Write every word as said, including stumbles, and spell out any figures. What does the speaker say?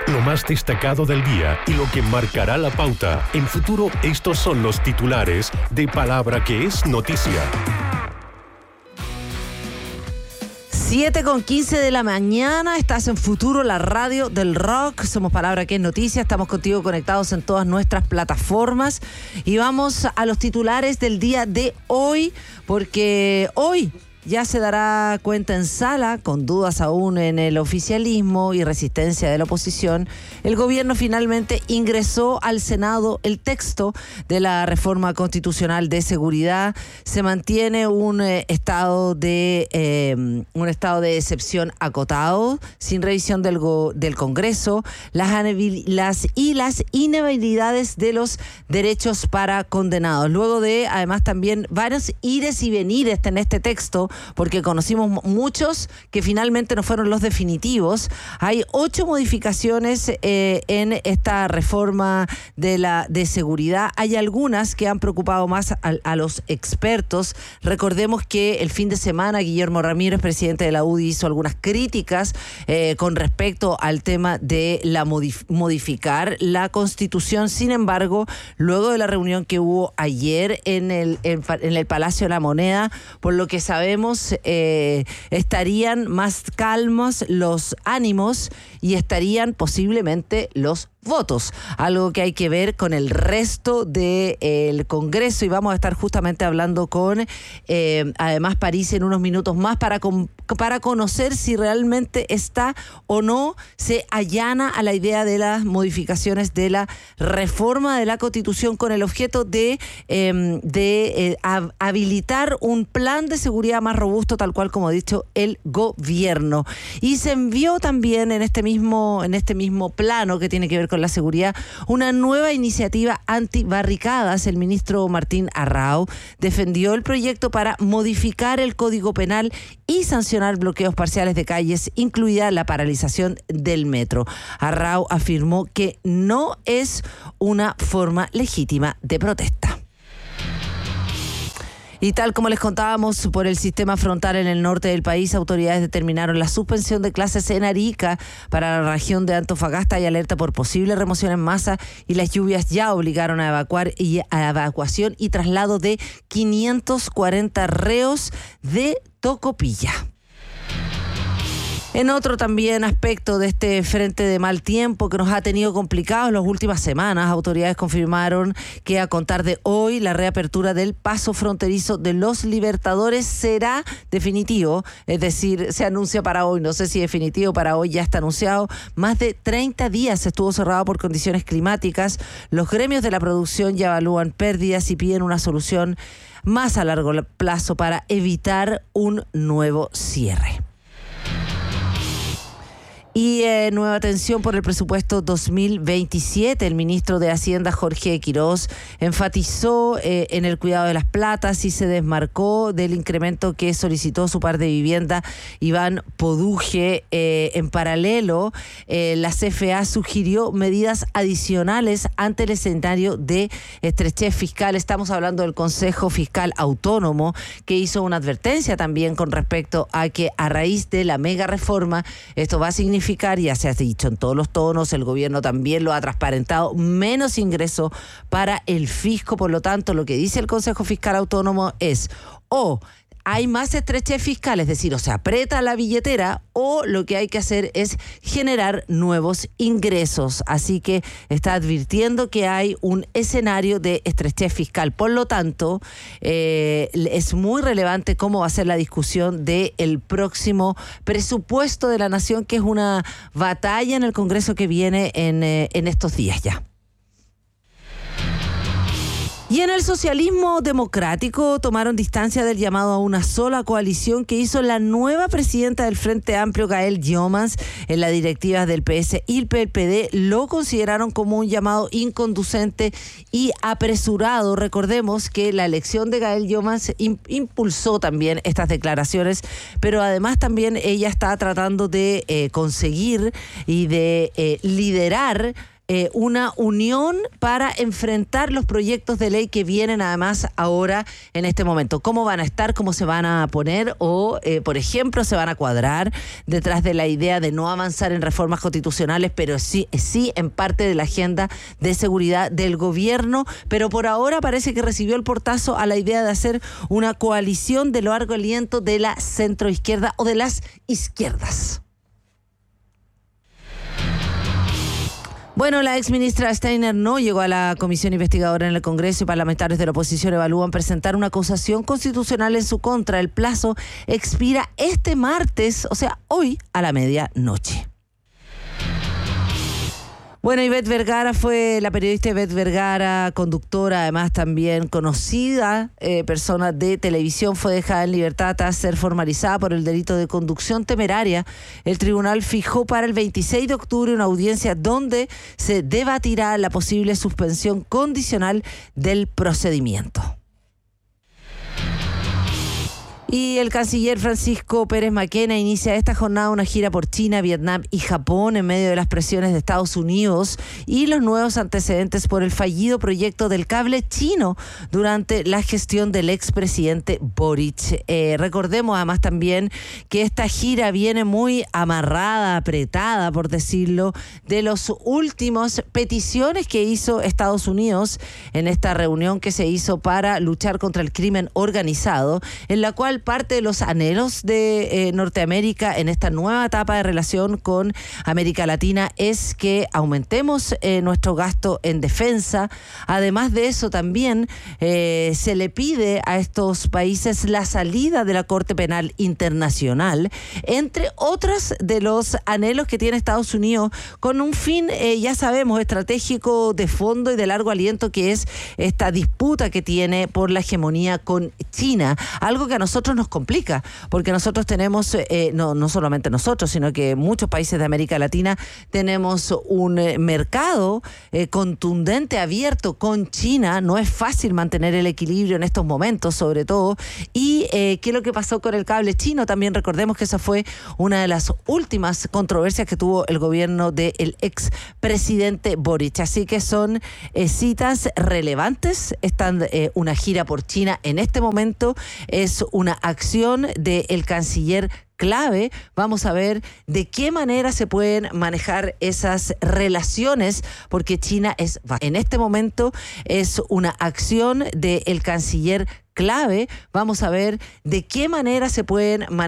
Lo más destacado del día y lo que marcará la pauta. En Futuro, estos son los titulares de Palabra que es noticia. siete con quince de la mañana, estás en Futuro, la radio del rock. Somos Palabra que es noticia, estamos contigo conectados en todas nuestras plataformas. Y vamos a los titulares del día de hoy, porque hoy ya se dará cuenta en sala, con dudas aún en el oficialismo y resistencia de la oposición. El gobierno finalmente ingresó al Senado el texto de la reforma constitucional de seguridad. Se mantiene un eh, estado de eh, un estado de excepción acotado, sin revisión del, go, del Congreso, las, las y las inhabilidades de los derechos para condenados. Luego de, además, también varios ires y venires en este texto, porque conocimos muchos que finalmente no fueron los definitivos. Hay ocho modificaciones eh, en esta reforma de la de seguridad. Hay algunas que han preocupado más a, a los expertos. Recordemos que el fin de semana Guillermo Ramírez, presidente de la U D I, hizo algunas críticas eh, con respecto al tema de la modif- modificar la Constitución. Sin embargo, luego de la reunión que hubo ayer en el, en, en el Palacio de la Moneda, por lo que sabemos, Eh, estarían más calmos los ánimos y estarían posiblemente los votos, algo que hay que ver con el resto del Congreso, y vamos a estar justamente hablando con eh, además París en unos minutos más para, con, para conocer si realmente está o no se allana a la idea de las modificaciones de la reforma de la Constitución con el objeto de, eh, de eh, habilitar un plan de seguridad más robusto, tal cual como ha dicho el gobierno. Y se envió también en este mismo, en este mismo plano que tiene que ver con la seguridad, una nueva iniciativa antibarricadas. El ministro Martín Arrau defendió el proyecto para modificar el Código Penal y sancionar bloqueos parciales de calles, incluida la paralización del metro. Arrau afirmó que no es una forma legítima de protesta. Y tal como les contábamos, por el sistema frontal en el norte del país, autoridades determinaron la suspensión de clases en Arica para la región de Antofagasta y alerta por posible remoción en masa, y las lluvias ya obligaron a evacuar y a evacuación y traslado de quinientos cuarenta reos de Tocopilla. En otro también aspecto de este frente de mal tiempo que nos ha tenido complicados las últimas semanas, autoridades confirmaron que a contar de hoy la reapertura del paso fronterizo de Los Libertadores será definitivo, es decir, se anuncia para hoy, no sé si definitivo, para hoy ya está anunciado. Más de treinta días estuvo cerrado por condiciones climáticas. Los gremios de la producción ya evalúan pérdidas y piden una solución más a largo plazo para evitar un nuevo cierre. Y eh, nueva tensión por el presupuesto dos mil veintisiete. El ministro de Hacienda, Jorge Quiroz, enfatizó eh, en el cuidado de las platas y se desmarcó del incremento que solicitó su par de vivienda, Iván Poduje. Eh, en paralelo, eh, la C F A sugirió medidas adicionales ante el escenario de estrechez fiscal. Estamos hablando del Consejo Fiscal Autónomo, que hizo una advertencia también con respecto a que a raíz de la mega reforma, esto va a significar, ya se ha dicho en todos los tonos, el gobierno también lo ha transparentado, menos ingreso para el fisco. Por lo tanto, lo que dice el Consejo Fiscal Autónomo es o hay más estrechez fiscal, es decir, o se aprieta la billetera, o lo que hay que hacer es generar nuevos ingresos. Así que está advirtiendo que hay un escenario de estrechez fiscal. Por lo tanto, eh, es muy relevante cómo va a ser la discusión del próximo presupuesto de la Nación, que es una batalla en el Congreso que viene en, eh, en estos días ya. Y en el socialismo democrático tomaron distancia del llamado a una sola coalición que hizo la nueva presidenta del Frente Amplio, Gael Llomans. En las directivas del P S y el P P D lo consideraron como un llamado inconducente y apresurado. Recordemos que la elección de Gael Llomans impulsó también estas declaraciones, pero además también ella está tratando de eh, conseguir y de eh, liderar eh, una unión para enfrentar los proyectos de ley que vienen además ahora en este momento. ¿Cómo van a estar? ¿Cómo se van a poner? O, eh, por ejemplo, se van a cuadrar detrás de la idea de no avanzar en reformas constitucionales, pero sí, sí en parte de la agenda de seguridad del gobierno. Pero por ahora parece que recibió el portazo a la idea de hacer una coalición de largo aliento de la centroizquierda o de las izquierdas. Bueno, la exministra Steiner no llegó a la comisión investigadora en el Congreso y parlamentarios de la oposición evalúan presentar una acusación constitucional en su contra. El plazo expira este martes, o sea, hoy a la medianoche. Bueno, Ivette Vergara fue la periodista Ivette Vergara, conductora, además también conocida eh, persona de televisión, fue dejada en libertad tras ser formalizada por el delito de conducción temeraria. El tribunal fijó para el veintiséis de octubre una audiencia donde se debatirá la posible suspensión condicional del procedimiento. Y el canciller Francisco Pérez Maquena inicia esta jornada una gira por China, Vietnam y Japón en medio de las presiones de Estados Unidos y los nuevos antecedentes por el fallido proyecto del cable chino durante la gestión del expresidente Boric. Eh, recordemos además también que esta gira viene muy amarrada, apretada, por decirlo, de los últimos peticiones que hizo Estados Unidos en esta reunión que se hizo para luchar contra el crimen organizado, en la cual parte de los anhelos de eh, Norteamérica en esta nueva etapa de relación con América Latina es que aumentemos eh, nuestro gasto en defensa. Además de eso, también eh, se le pide a estos países la salida de la Corte Penal Internacional, entre otros de los anhelos que tiene Estados Unidos con un fin, eh, ya sabemos, estratégico de fondo y de largo aliento, que es esta disputa que tiene por la hegemonía con China, algo que a nosotros nos complica, porque nosotros tenemos, eh, no, no solamente nosotros, sino que muchos países de América Latina tenemos un eh, mercado eh, contundente, abierto con China. No es fácil mantener el equilibrio en estos momentos, sobre todo. Y eh, qué es lo que pasó con el cable chino, también recordemos que esa fue una de las últimas controversias que tuvo el gobierno del expresidente Boric. Así que son eh, citas relevantes. Están eh, una gira por China en este momento, es una acción del canciller clave. Vamos a ver de qué manera se pueden manejar esas relaciones, porque China es, en este momento, es una acción del canciller clave. Vamos a ver de qué manera se pueden manejar